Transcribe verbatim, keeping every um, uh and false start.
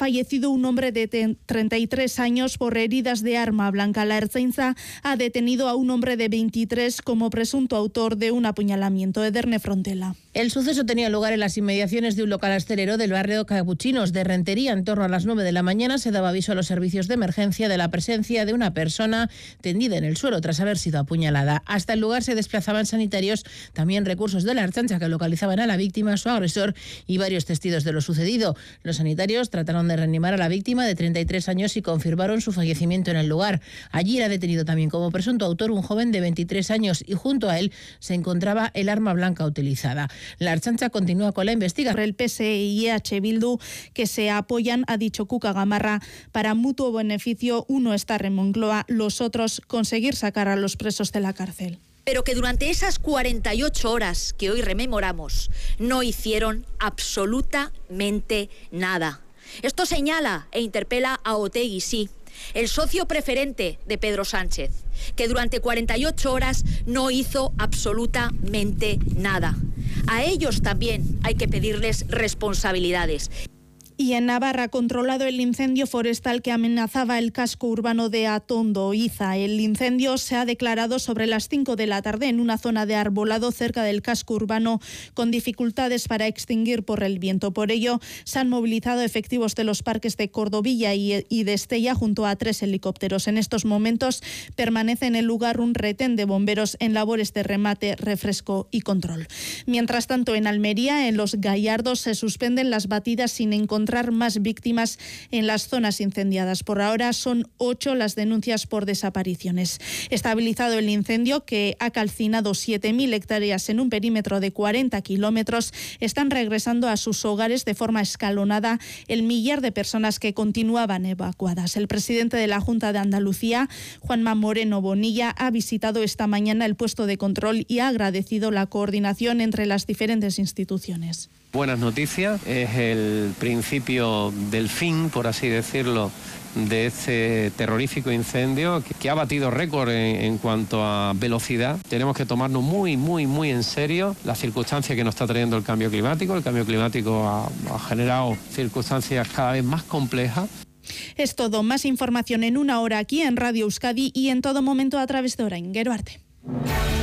fallecido un hombre de treinta y tres años por heridas de arma blanca. La Ertzaintza ha detenido a un hombre de veintitrés como presunto autor de un apuñalamiento. Ederne Frontela. El suceso tenía lugar en las inmediaciones de un local hostelero del barrio Capuchinos de Rentería. En torno a las nueve de la mañana se daba aviso a los servicios de emergencia de la presencia de una persona tendida en el suelo tras haber sido apuñalada. Hasta el lugar se desplazaban sanitarios, también recursos de la Ertzaintza que localizaban a la víctima, su agresor y varios testigos de lo sucedido. Los sanitarios trataron de reanimar a la víctima de treinta y tres años y confirmaron su fallecimiento en el lugar. Allí era detenido también como presunto autor un joven de veintitrés años y junto a él se encontraba el arma blanca utilizada. La Ertzaintza continúa con la investigación. El P S E y E H Bildu que se apoyan, ha dicho Cuca Gamarra, para mutuo beneficio. Uno estar en Moncloa, los otros conseguir sacar a los presos de la cárcel. Pero que durante esas cuarenta y ocho horas que hoy rememoramos no hicieron absolutamente nada. Esto señala e interpela a Otegi, sí, el socio preferente de Pedro Sánchez, que durante cuarenta y ocho horas no hizo absolutamente nada. A ellos también hay que pedirles responsabilidades. Y en Navarra, controlado el incendio forestal que amenazaba el casco urbano de Atondo, Iza. El incendio se ha declarado sobre las cinco de la tarde en una zona de arbolado cerca del casco urbano, con dificultades para extinguir por el viento. Por ello, se han movilizado efectivos de los parques de Cordovilla y, y de Estella junto a tres helicópteros. En estos momentos permanece en el lugar un retén de bomberos en labores de remate, refresco y control. Mientras tanto, en Almería, en Los Gallardos, se suspenden las batidas sin encontrar más víctimas en las zonas incendiadas. Por ahora son ocho las denuncias por desapariciones. Estabilizado el incendio, que ha calcinado siete mil hectáreas en un perímetro de cuarenta kilómetros, están regresando a sus hogares de forma escalonada el millar de personas que continuaban evacuadas. El presidente de la Junta de Andalucía, Juanma Moreno Bonilla, ha visitado esta mañana el puesto de control y ha agradecido la coordinación entre las diferentes instituciones. Buenas noticias, es el principio del fin, por así decirlo, de este terrorífico incendio que, que ha batido récord en, en cuanto a velocidad. Tenemos que tomarnos muy, muy, muy en serio las circunstancias que nos está trayendo el cambio climático. El cambio climático ha, ha generado circunstancias cada vez más complejas. Es todo. Más información en una hora aquí en Radio Euskadi y en todo momento a través de Orain. Gero arte.